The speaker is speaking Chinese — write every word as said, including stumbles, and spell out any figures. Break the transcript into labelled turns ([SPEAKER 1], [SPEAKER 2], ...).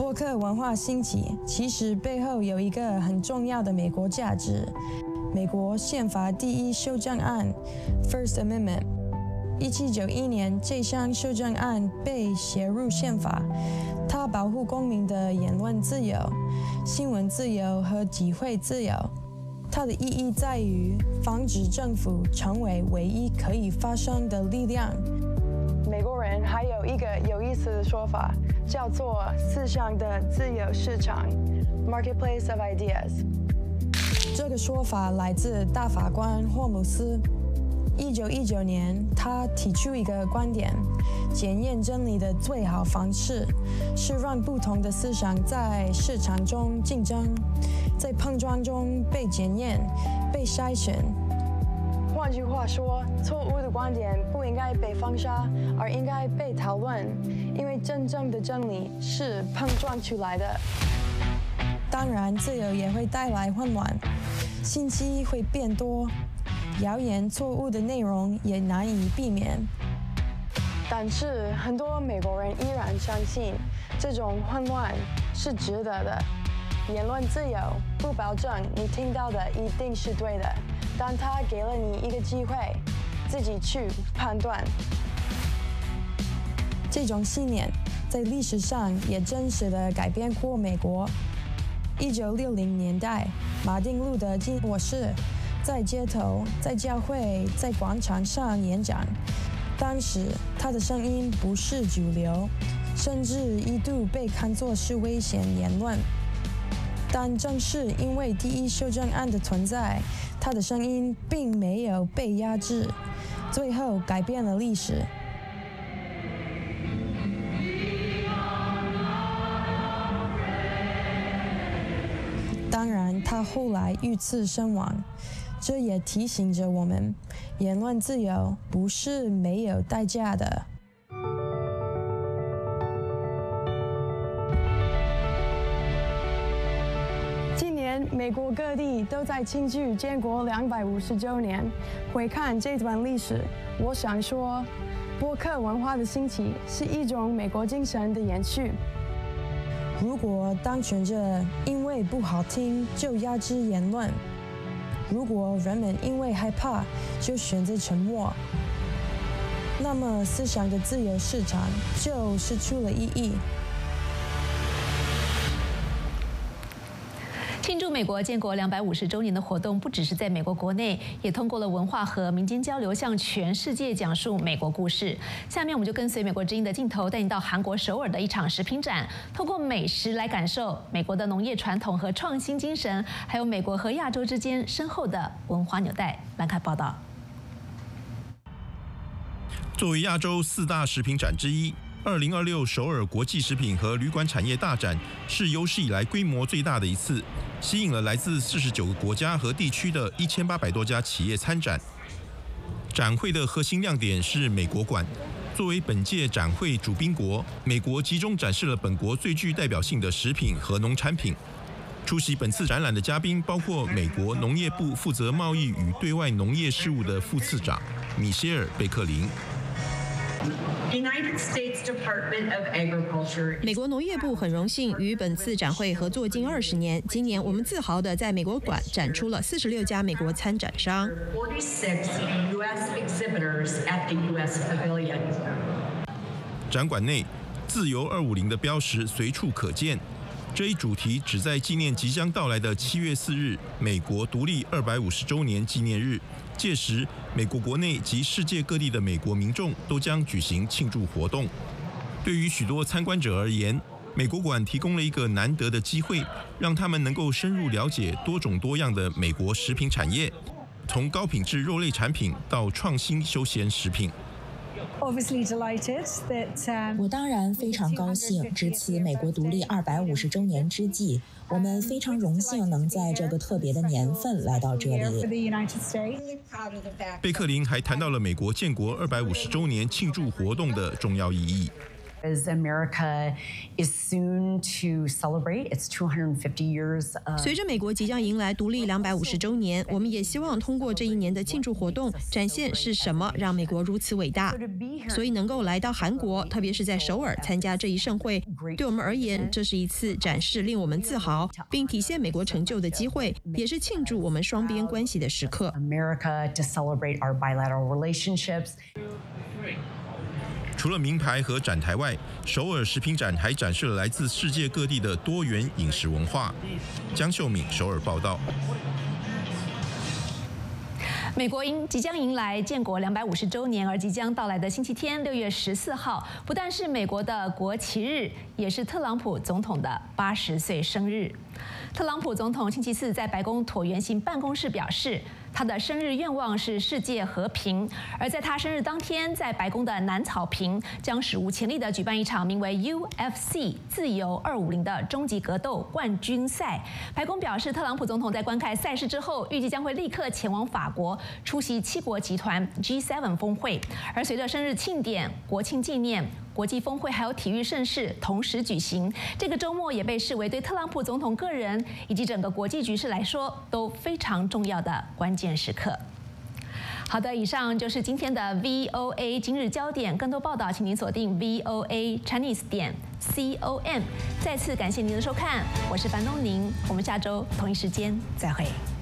[SPEAKER 1] 播客文化兴起，其实背后有一个很重要的美国价值——美国宪法第一修正案 （First Amendment）。一七九一年，这项修正案被写入宪法，它保护公民的言论自由、新闻自由和集会自由。它的意义在于防止政府成为唯一可以发声的力量。美国人还有一个有意思的说法，叫做思想的自由市场 （Marketplace of Ideas）。这个说法来自大法官霍姆斯。一九一九年，他提出一个观点：检验真理的最好方式是让不同的思想在市场中竞争，在碰撞中被检验、被筛选。换句话说，错误的观点不应该被封杀，而应该被讨论，因为真正的真理是碰撞出来的。当然，自由也会带来混乱，信息会变多。谣言、错误的内容也难以避免，但是很多美国人依然相信这种混乱是值得的。言论自由不保证你听到的一定是对的，但它给了你一个机会，自己去判断。这种信念在历史上也真实地改变过美国。一九六零年代，马丁·路德·金博士在街头、在教会、在广场上演讲。当时他的声音不是主流，甚至一度被看作是危险言论。但正是因为第一修正案的存在，他的声音并没有被压制，最后改变了历史。当然，他后来遇刺身亡。这也提醒着我们，言论自由不是没有代价的。今年，美国各地都在庆祝建国两百五十周年。回看这段历史，我想说，播客文化的兴起是一种美国精神的延续。如果当权者因为不好听就压制言论，如果人们因为害怕就选择沉默，那么思想的自由市场就失去了意义。
[SPEAKER 2] 庆祝美国建国两百五十周年的活动，不只是在美国国内，也通过了文化和民间交流，向全世界讲述美国故事。下面我们就跟随美国之音的镜头，带你到韩国首尔的一场食品展，透过美食来感受美国的农业传统和创新精神，还有美国和亚洲之间深厚的文化纽带。来看报道。
[SPEAKER 3] 作为亚洲四大食品展之一，二零二六首尔国际食品和旅馆产业大展是有史以来规模最大的一次，吸引了来自四十九个国家和地区的一千八百多家企业参展。展会的核心亮点是美国馆。作为本届展会主宾国，美国集中展示了本国最具代表性的食品和农产品。出席本次展览的嘉宾包括美国农业部负责贸易与对外农业事务的副次长米歇尔·贝克林。
[SPEAKER 4] 美国农业部很荣幸与本次展会合作近二十年。今年我们自豪地在美国馆展出了四十六家美国参展商。
[SPEAKER 3] 展馆内，自由二五零的标识随处可见。这一主题旨在纪念即将到来的七月四日，美国独立二百五十周年纪念日。届时，美国国内及世界各地的美国民众都将举行庆祝活动。对于许多参观者而言，美国馆提供了一个难得的机会，让他们能够深入了解多种多样的美国食品产业，从高品质肉类产品到创新休闲食品。
[SPEAKER 5] 我当然非常高兴，值此美国独立二百五十周年之际，我们非常荣幸能在这个特别的年份来到这里。
[SPEAKER 3] 贝克林还谈到了美国建国二百五十周年庆祝活动的重要意义。
[SPEAKER 6] As America is soon to celebrate its two hundred fifty years.
[SPEAKER 4] 随着美国即将迎来独立两百五十周年，我们也希望通过这一年的庆祝活动，展现是什么让美国如此伟大。所以能够来到韩国，特别是在首尔参加这一盛会，对我们而言，这是一次展示令我们自豪并体现美国成就的机会，也是庆祝我们双边关系的时刻。
[SPEAKER 6] America to celebrate our bilateral relationships.
[SPEAKER 3] 除了名牌和展台外，首尔食品展还展示了来自世界各地的多元饮食文化。江秀敏首尔报道。
[SPEAKER 2] 美国因即将迎来建国两百五十周年而即将到来的星期天六月十四号，不但是美国的国旗日，也是特朗普总统的八十岁生日。特朗普总统星期四在白宫椭圆形办公室表示，他的生日愿望是世界和平。而在他生日当天，在白宫的南草坪将史无前例地举办一场名为 U F C 自由二五零的终极格斗冠军赛。白宫表示，特朗普总统在观看赛事之后，预计将会立刻前往法国出席七国集团 G 七 峰会。而随着生日庆典、国庆纪念、国际峰会还有体育盛事同时举行，这个周末也被视为对特朗普总统个人以及整个国际局势来说都非常重要的关键时刻。好的，以上就是今天的 V O A 今日焦点，更多报道请您锁定 V O A Chinese 点 com。再次感谢您的收看，我是樊东宁，我们下周同一时间再会。